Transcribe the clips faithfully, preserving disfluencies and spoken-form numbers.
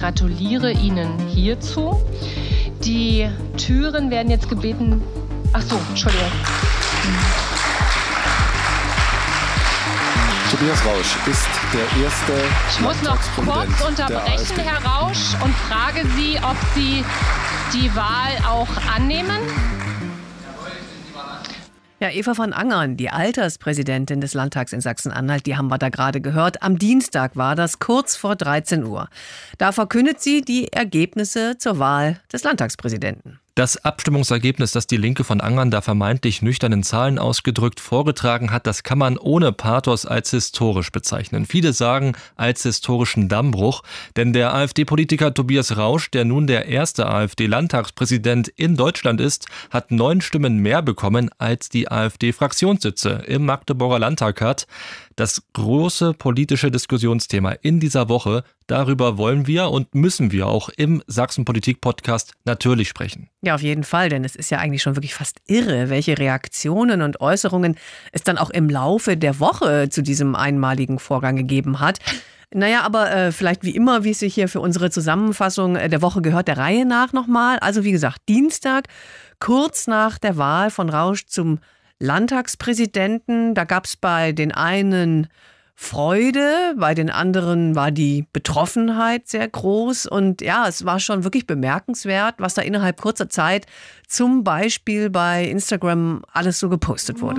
gratuliere Ihnen hierzu. Die Türen werden jetzt gebeten... Ach so, Entschuldigung. Tobias Rausch ist der erste. Ich muss noch kurz unterbrechen, Herr Rausch, und frage Sie, ob Sie die Wahl auch annehmen. Ja, Eva von Angern, die Alterspräsidentin des Landtags in Sachsen-Anhalt, die haben wir da gerade gehört. Am Dienstag war das, kurz vor dreizehn Uhr. Da verkündet sie die Ergebnisse zur Wahl des Landtagspräsidenten. Das Abstimmungsergebnis, das die Linke von Angern da vermeintlich nüchternen Zahlen ausgedrückt vorgetragen hat, das kann man ohne Pathos als historisch bezeichnen. Viele sagen als historischen Dammbruch, denn der AfD-Politiker Tobias Rausch, der nun der erste AfD-Landtagspräsident in Deutschland ist, hat neun Stimmen mehr bekommen, als die AfD-Fraktionssitze im Magdeburger Landtag hat. Das große politische Diskussionsthema in dieser Woche, darüber wollen wir und müssen wir auch im Sachsen-Politik-Podcast natürlich sprechen. Ja, auf jeden Fall, denn es ist ja eigentlich schon wirklich fast irre, welche Reaktionen und Äußerungen es dann auch im Laufe der Woche zu diesem einmaligen Vorgang gegeben hat. Naja, aber äh, vielleicht wie immer, wie es sich hier für unsere Zusammenfassung der Woche gehört, der Reihe nach nochmal. Also wie gesagt, Dienstag, kurz nach der Wahl von Rausch zum Landtagspräsidenten, da gab es bei den einen Freude, bei den anderen war die Betroffenheit sehr groß und ja, es war schon wirklich bemerkenswert, was da innerhalb kurzer Zeit zum Beispiel bei Instagram alles so gepostet wurde.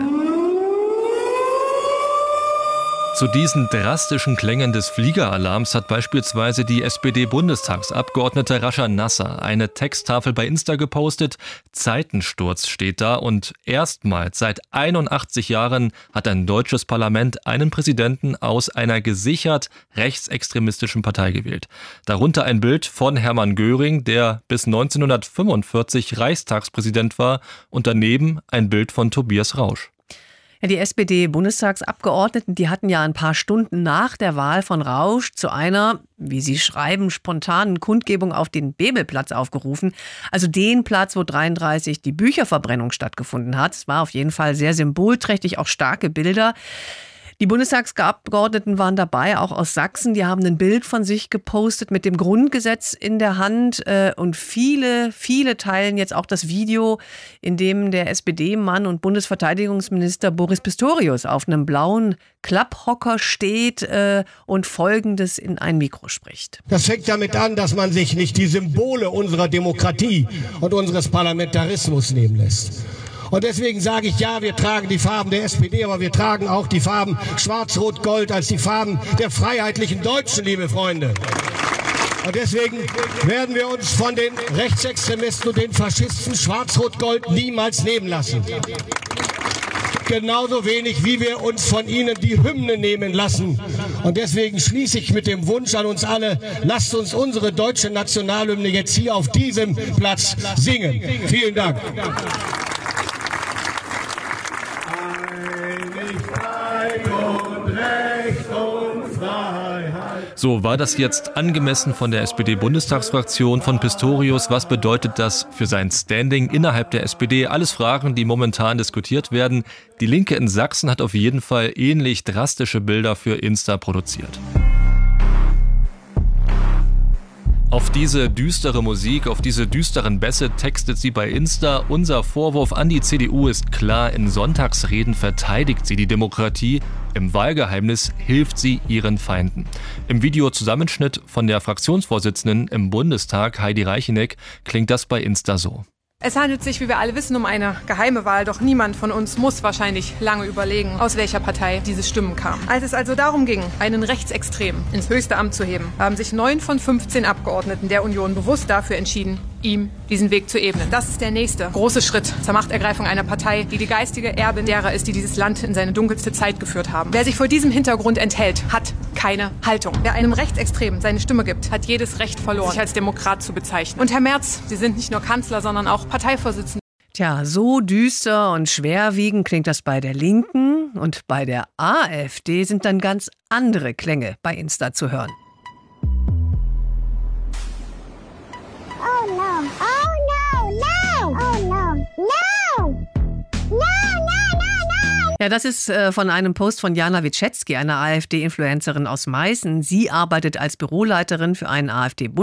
Zu diesen drastischen Klängen des Fliegeralarms hat beispielsweise die S P D-Bundestagsabgeordnete Rascha Nasser eine Texttafel bei Insta gepostet. Zeitensturz steht da und erstmals seit einundachtzig Jahren hat ein deutsches Parlament einen Präsidenten aus einer gesichert rechtsextremistischen Partei gewählt. Darunter ein Bild von Hermann Göring, der bis neunzehnhundertfünfundvierzig Reichstagspräsident war, und daneben ein Bild von Tobias Rausch. Ja, die S P D-Bundestagsabgeordneten, die hatten ja ein paar Stunden nach der Wahl von Rausch zu einer, wie sie schreiben, spontanen Kundgebung auf den Bebelplatz aufgerufen. Also den Platz, wo dreiunddreißig die Bücherverbrennung stattgefunden hat. Es war auf jeden Fall sehr symbolträchtig, auch starke Bilder. Die Bundestagsabgeordneten waren dabei, auch aus Sachsen. Die haben ein Bild von sich gepostet mit dem Grundgesetz in der Hand. Und viele, viele teilen jetzt auch das Video, in dem der S P D-Mann und Bundesverteidigungsminister Boris Pistorius auf einem blauen Klapphocker steht und Folgendes in ein Mikro spricht. Das fängt damit an, dass man sich nicht die Symbole unserer Demokratie und unseres Parlamentarismus nehmen lässt. Und deswegen sage ich, ja, wir tragen die Farben der S P D, aber wir tragen auch die Farben Schwarz-Rot-Gold als die Farben der freiheitlichen Deutschen, liebe Freunde. Und deswegen werden wir uns von den Rechtsextremisten und den Faschisten Schwarz-Rot-Gold niemals nehmen lassen. Genauso wenig, wie wir uns von ihnen die Hymne nehmen lassen. Und deswegen schließe ich mit dem Wunsch an uns alle, lasst uns unsere deutsche Nationalhymne jetzt hier auf diesem Platz singen. Vielen Dank. So, war das jetzt angemessen von der S P D-Bundestagsfraktion, von Pistorius? Was bedeutet das für sein Standing innerhalb der S P D? Alles Fragen, die momentan diskutiert werden. Die Linke in Sachsen hat auf jeden Fall ähnlich drastische Bilder für Insta produziert. Auf diese düstere Musik, auf diese düsteren Bässe textet sie bei Insta: Unser Vorwurf an die C D U ist klar, in Sonntagsreden verteidigt sie die Demokratie, im Wahlgeheimnis hilft sie ihren Feinden. Im Videozusammenschnitt von der Fraktionsvorsitzenden im Bundestag, Heidi Reicheneck, klingt das bei Insta so. Es handelt sich, wie wir alle wissen, um eine geheime Wahl, doch niemand von uns muss wahrscheinlich lange überlegen, aus welcher Partei diese Stimmen kamen. Als es also darum ging, einen Rechtsextremen ins höchste Amt zu heben, haben sich neun von fünfzehn Abgeordneten der Union bewusst dafür entschieden, ihm diesen Weg zu ebnen. Das ist der nächste große Schritt zur Machtergreifung einer Partei, die die geistige Erbin derer ist, die dieses Land in seine dunkelste Zeit geführt haben. Wer sich vor diesem Hintergrund enthält, hat keine Haltung. Wer einem Rechtsextremen seine Stimme gibt, hat jedes Recht verloren, sich als Demokrat zu bezeichnen. Und Herr Merz, Sie sind nicht nur Kanzler, sondern auch Parteivorsitzender. Tja, so düster und schwerwiegend klingt das bei der Linken, und bei der AfD sind dann ganz andere Klänge bei Insta zu hören. Oh no, oh no, no, oh no, no, no, no, no, no. Ja, das ist äh, von einem Post von Jana Wierzchewski, einer AfD-Influencerin aus Meißen. Sie arbeitet als Büroleiterin für einen AfD-Bund